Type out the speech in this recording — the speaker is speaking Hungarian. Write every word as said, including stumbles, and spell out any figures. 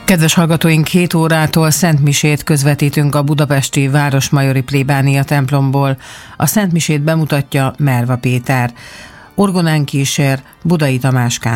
Kedves hallgatóink, hét órától szentmisét közvetítünk a budapesti Városmajori plébánia templomból. A szentmisét bemutatja Merva Péter. Orgonán kísér Budai Tamás Kántor.